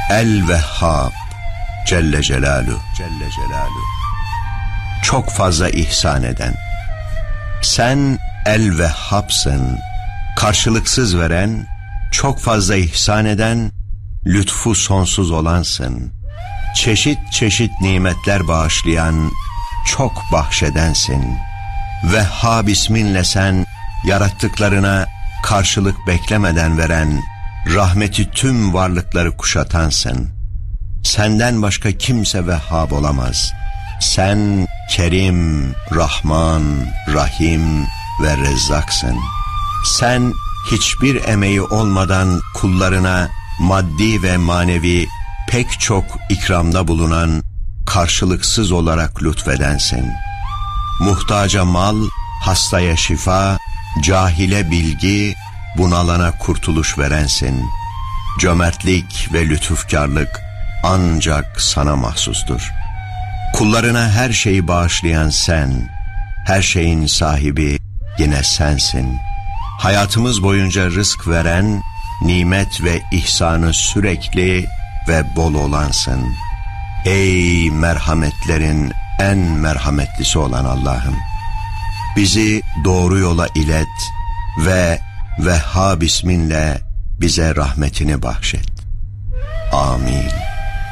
El-Vehhab Celle Celaluhu. Çok fazla ihsan eden. Sen El-Vehhab'sın, karşılıksız veren, çok fazla ihsan eden, lütfu sonsuz olansın. Çeşit çeşit nimetler bağışlayan, çok bahşedensin. Vehhab isminle sen, yarattıklarına karşılık beklemeden veren, rahmeti tüm varlıkları kuşatansın. Senden başka kimse Vehhab olamaz. Sen Kerim, Rahman, Rahim ve Rezzaksın. Sen hiçbir emeği olmadan kullarına maddi ve manevi pek çok ikramda bulunan, karşılıksız olarak lütfedensin. Muhtaca mal, hastaya şifa, cahile bilgi, bunalana kurtuluş verensin. Cömertlik ve lütufkarlık ancak sana mahsustur. Kullarına her şeyi bağışlayan sen, her şeyin sahibi yine sensin. Hayatımız boyunca rızk veren, nimet ve ihsanı sürekli ve bol olansın. Ey merhametlerin en merhametlisi olan Allah'ım! Bizi doğru yola ilet ve Vehhab isminle bize rahmetini bahşet. Amin.